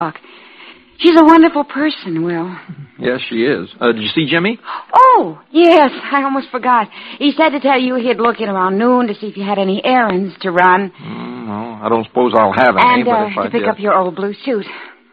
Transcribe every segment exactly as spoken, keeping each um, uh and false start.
She's a wonderful person, Will. Yes, she is. Uh, did you see Jimmy? Oh, yes, I almost forgot. He said to tell you he'd look in around noon to see if you had any errands to run. Mm, no, I don't suppose I'll have any, and, but uh, if I to pick did... up your old blue suit.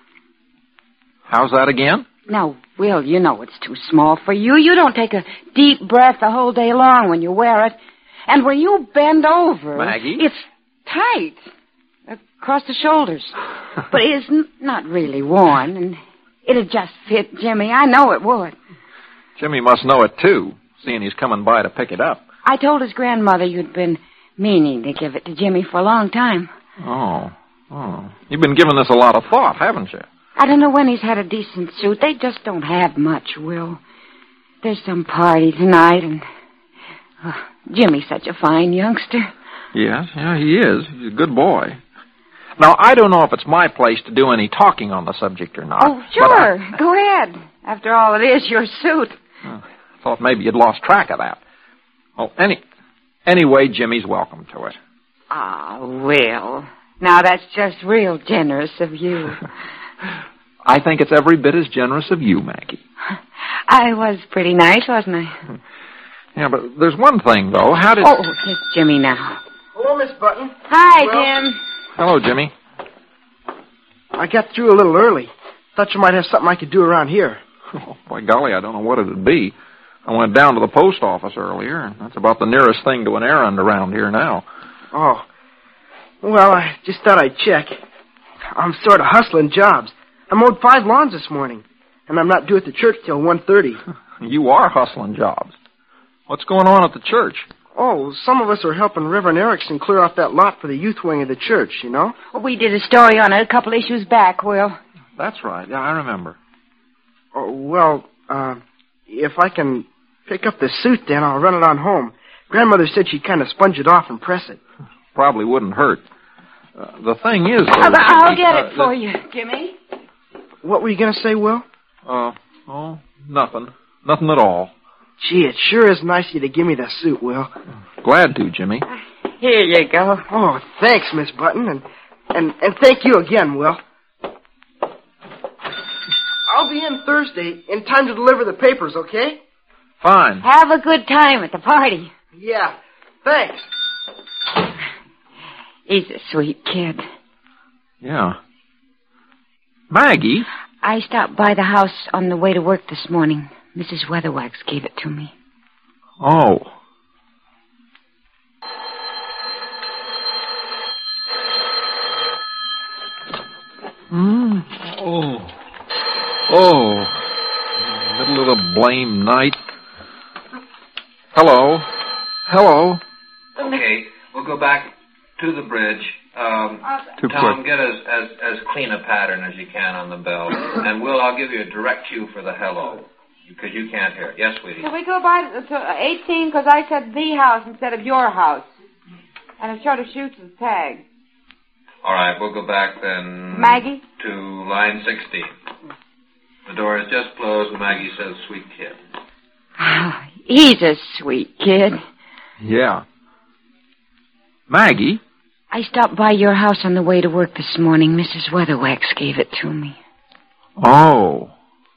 How's that again? Now, Will, you know it's too small for you. You don't take a deep breath the whole day long when you wear it. And when you bend over... Maggie? It's tight. Across the shoulders. But it's n- not really worn, and it'd just fit Jimmy. I know it would. Jimmy must know it, too, seeing he's coming by to pick it up. I told his grandmother you'd been meaning to give it to Jimmy for a long time. Oh, oh. You've been giving this a lot of thought, haven't you? I don't know when he's had a decent suit. They just don't have much, Will. There's some party tonight, and oh, Jimmy's such a fine youngster. Yes, yeah, he is. He's a good boy. Now, I don't know if it's my place to do any talking on the subject or not. Oh, sure. I... Go ahead. After all, it is your suit. Oh, I thought maybe you'd lost track of that. Well, any... anyway, Jimmy's welcome to it. Ah, Will. Now, that's just real generous of you. I think it's every bit as generous of you, Maggie. I was pretty nice, wasn't I? Yeah, but there's one thing, though. How did... Oh, it's Jimmy now. Hello, Miss Button. Hi, well, Jim. Hello, Jimmy. I got through a little early. Thought you might have something I could do around here. Oh, by golly, I don't know what it'd be. I went down to the post office earlier, and that's about the nearest thing to an errand around here now. Oh. Well, I just thought I'd check. I'm sort of hustling jobs. I mowed five lawns this morning, and I'm not due at the church till one thirty. You are hustling jobs. What's going on at the church? Oh, some of us are helping Reverend Erickson clear off that lot for the youth wing of the church, you know? We did a story on it a couple issues back, Will. That's right. Yeah, I remember. Oh, well, uh, if I can pick up the suit, then I'll run it on home. Grandmother said she'd kind of sponge it off and press it. Probably wouldn't hurt. Uh, the thing is... Though, I'll, I'll Jimmy, get uh, it for the... you, Jimmy. What were you going to say, Will? Uh, oh, nothing. Nothing at all. Gee, it sure is nice of you to give me that suit, Will. Glad to, Jimmy. Here you go. Oh, thanks, Miss Button, and, and, and thank you again, Will. I'll be in Thursday in time to deliver the papers, okay? Fine. Have a good time at the party. Yeah, thanks. He's a sweet kid. Yeah. Maggie? I stopped by the house on the way to work this morning. Missus Weatherwax gave it to me. Oh. Hmm. Oh. Oh. Middle of the blame night. Hello. Hello. Okay, we'll go back to the bridge. Um, Too Tom, quick. get as, as, as clean a pattern as you can on the bell. And Will, I'll give you a direct cue for the hello, because you can't hear it. Yes, sweetie? Can we go by to, to eighteen, because I said the house instead of your house. And it sort of shoots the tag. All right, we'll go back then... Maggie? To line sixteen. The door is just closed, and Maggie says, sweet kid. Oh, he's a sweet kid. Yeah. Maggie? I stopped by your house on the way to work this morning. Missus Weatherwax gave it to me. Oh.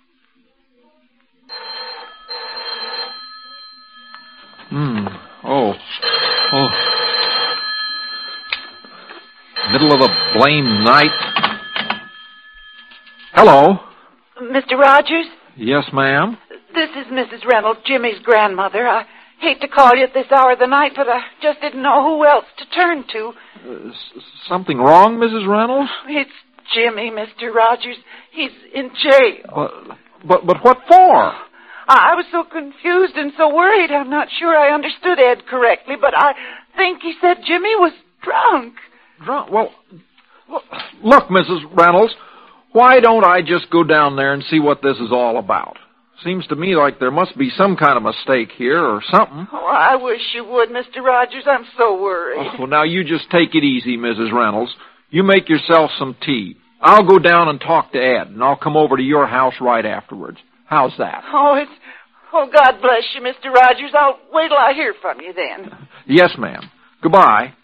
Hmm. Oh. Oh. Middle of the blame night. Hello. Mister Rogers? Yes, ma'am? This is Missus Reynolds, Jimmy's grandmother. I hate to call you at this hour of the night, but I just didn't know who else to turn to. Uh, s- something wrong, Missus Reynolds? It's Jimmy, Mister Rogers. He's in jail. But, but, but what for? I was so confused and so worried, I'm not sure I understood Ed correctly, but I think he said Jimmy was drunk. Drunk? Well, look, Missus Reynolds, why don't I just go down there and see what this is all about? Seems to me like there must be some kind of mistake here or something. Oh, I wish you would, Mister Rogers. I'm so worried. Oh, well, now you just take it easy, Missus Reynolds. You make yourself some tea. I'll go down and talk to Ed, and I'll come over to your house right afterwards. How's that? Oh, it's... Oh, God bless you, Mister Rogers. I'll wait till I hear from you then. Yes, ma'am. Goodbye.